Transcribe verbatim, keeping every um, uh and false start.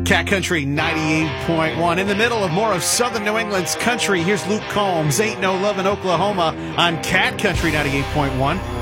Cat Country ninety-eight point one. In the middle of more of Southern New England's country, here's Luke Combs, Ain't No Love in Oklahoma on Cat Country ninety-eight point one.